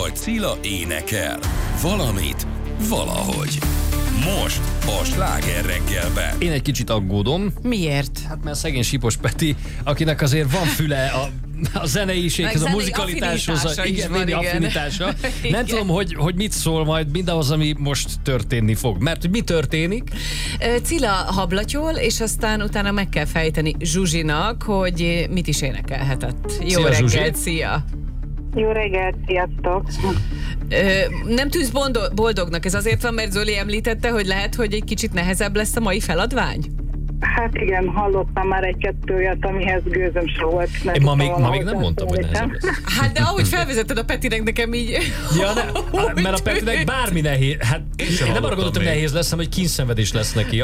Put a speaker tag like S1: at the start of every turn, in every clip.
S1: vagy Cilla énekel. Valamit, valahogy. Most a Sláger reggelben.
S2: Én egy kicsit aggódom.
S3: Miért?
S2: Hát mert szegény Sipos Peti, akinek azért van füle a zeneiséghez, a muzikalitáshoz, némi affinitása. Nem tudom, hogy mit szól majd mindahhoz, ami most történni fog. Mert hogy mi történik?
S3: Cilla hablatyol, és aztán utána meg kell fejteni Zsuzsinak, hogy mit is énekelhetett. Jó
S2: Szia,
S3: reggelt,
S2: Zsuzsi.
S3: szia!
S4: Jó reggelt, sziasztok!
S3: Nem tűnsz boldognak, ez azért van, mert Zoli említette, hogy lehet, hogy egy kicsit nehezebb lesz a mai feladvány?
S4: Hát igen, hallottam már egy-kettő olyat, amihez gőzöm se volt.
S2: Én ma még nem mondtam, hogy nehezebb lesz.
S3: Hát de ahogy felvezetted a Petinek, nekem így...
S2: Ja, mert a Petinek bármi nehéz. Hát én nem arra gondoltam, hogy nehéz lesz, hanem hogy kínszenvedés lesz neki.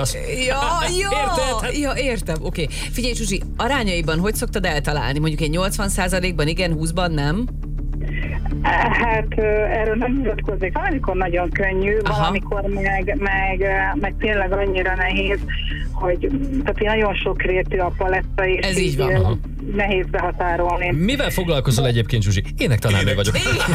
S3: Értem. Oké. Figyelj, Zsuzsi, arányaiban hogy szoktad eltalálni? Mondjuk egy 80%-ban igen, 20-ban nem?
S4: Hát erről nem nyilatkoznék. Valamikor nagyon könnyű, valamikor meg tényleg annyira nehéz, hogy tehát nagyon sokrétű a paletta, és
S3: ez így van.
S4: Nehéz behatárolni.
S2: Mivel foglalkozol egyébként, Zsuzsi? Énektanárnő vagyok.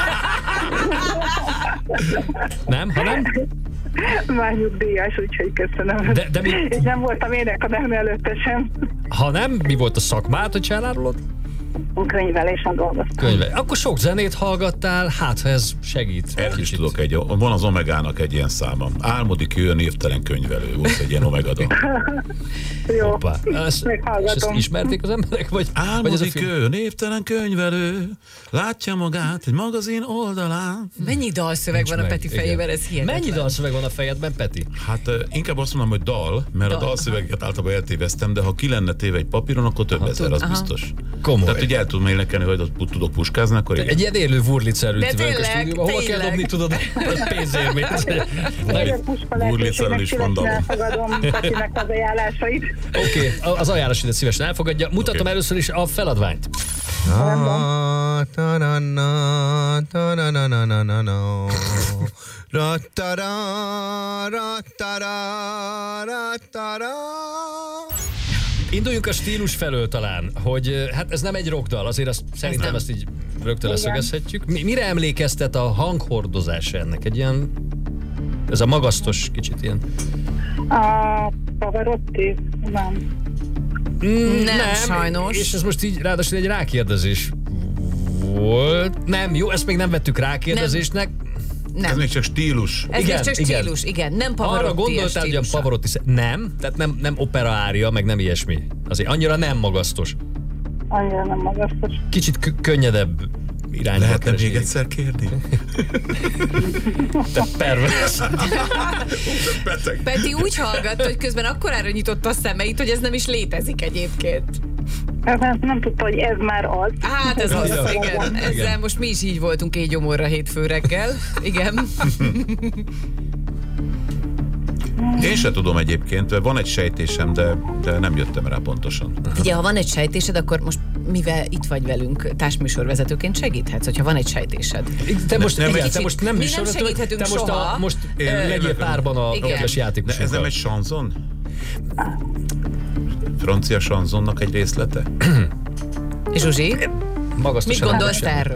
S2: Nem? Ha nem?
S4: Már nyugdíjas, úgyhogy köszönöm.
S2: De mi...
S4: És nem voltam énektanárnő előtte sem.
S2: Ha nem, mi volt a szakmád, hogy elárulod?
S4: Könyvelésen dolgoztam.
S2: Könyve. Akkor sok zenét hallgattál, hát ha ez segít.
S5: Erről is tudok van az Omegának egy ilyen száma. Álmodik ő a névtelen könyvelő. Volt egy ilyen Omega-dal.
S4: Jó,
S2: Hoppá. És ezt ismerték az emberek? Vagy
S5: álmodik ő, névtelen könyvelő, látja magát egy magazin oldalán.
S3: Mennyi dalszöveg van a Peti fejében, ez hihetetlen.
S2: Mennyi dalszöveg van a fejedben, Peti?
S5: Hát inkább azt mondom, hogy dal, mert a dalszövegeket általában eltéveztem, de ha ki lenne téve egy papíron, akkor több ezer, az biztos.
S2: Komoly.
S5: Tehát ugye el tudom énekelni, hogy tudok puskázni, akkor igen.
S2: Egy ilyen élő Wurlitzer ült velük a
S3: tényleg,
S2: stúdióban. Hova kell dobni, tudod, a pénzérmét?
S5: Wurlitzerrel is van dalom.
S4: Elfogadom Petinek az ajánlásait.
S2: Oké, az ajánlásodat szívesen elfogadja. Mutatom először is a feladványt. Induljunk a stílus felől talán, hogy hát ez nem egy rockdal, azért azt, szerintem ezt így rögtön leszögezhetjük. Mire emlékeztet a hanghordozása ennek? Egy ilyen, ez a magasztos kicsit ilyen...
S4: A Pavarotti? Nem.
S3: Nem, sajnos.
S2: És ez most így ráadásul egy rákérdezés volt. Nem, jó, ezt még nem vettük rákérdezésnek.
S3: Nem.
S5: Ez még csak stílus.
S3: Ez
S2: Igen,
S3: még csak stílus, igen. Nem Pavarotti.
S2: Arra gondoltál, hogy a Pavarotti nem, tehát nem opera ária, meg nem ilyesmi. Azért annyira nem magasztos.
S4: Annyira nem magasztos.
S2: Kicsit könnyedebb irányba
S5: Lehetne még
S2: keresni.
S5: egyszer kérni?
S2: Te pervers.
S3: Peti úgy hallgatta, hogy közben akkorára nyitotta a szemeit, hogy ez nem is létezik egyébként.
S4: Nem tudta, hogy ez már az.
S3: Hát ez az,
S2: Ja.
S3: igen. Ezzel most mi is így voltunk így gyomorra hétfő reggel. Igen.
S5: Én se tudom egyébként, van egy sejtésem, de nem jöttem rá pontosan.
S3: Figyelj, ha van egy sejtésed, akkor most mivel itt vagy velünk társműsorvezetőként segíthetsz, hogyha van egy sejtésed.
S2: Te most
S5: Nem,
S2: nem,
S5: egy
S2: te most nem
S3: mi
S2: is
S3: nem segíthetünk
S2: te most,
S3: soha.
S2: most
S5: Én
S2: legyél
S5: meg-
S2: párban a
S3: Igen.
S2: kedves
S5: De
S2: játékosunkkal.
S5: ez nem egy sanzon? Francia sanzonnak egy részlete?
S3: Zsuzsi,
S2: Magasztos
S3: mit gondolsz te erről?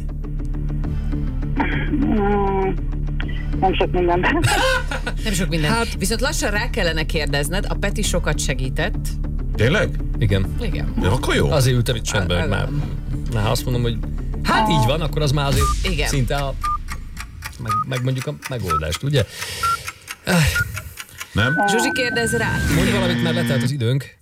S4: Nem sok minden.
S3: Nem sok minden. Hát, viszont lassan rá kellene kérdezned, a Peti sokat segített.
S5: Tényleg?
S2: Igen.
S3: Igen.
S5: De akkor jó.
S2: Azért ültem itt csendben, hogy már azt mondom, hogy hát így van, akkor az már azért
S3: Igen.
S2: szinte meg mondjuk a megoldást, ugye?
S5: Nem?
S3: Zsuzsi, kérdezz rá.
S2: Mondj valamit, mert letelt az időnk.